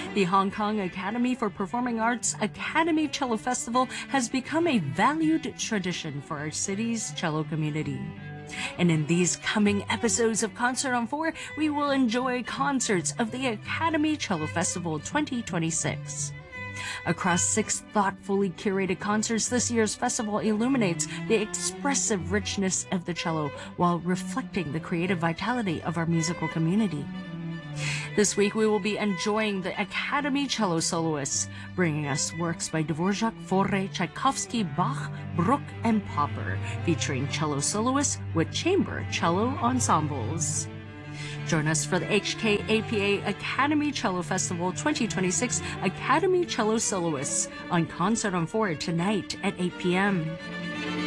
The Hong Kong Academy for Performing Arts Academy Cello Festival has become a valued tradition for our city's cello community. And in these coming episodes of Concert on 4, we will enjoy concerts of the Academy Cello Festival 2026. Across 6 thoughtfully curated concerts, this year's festival illuminates the expressive richness of the cello while reflecting the creative vitality of our musical community. This week, we will be enjoying the Academy Cello Soloists, bringing us works by Dvorak, Fauré, Tchaikovsky, Bach, Bruch, and Popper, featuring cello soloists with chamber cello ensembles. Join us for the HKAPA Academy Cello Festival 2026 Academy Cello Soloists on Concert on 4 tonight at 8 p.m.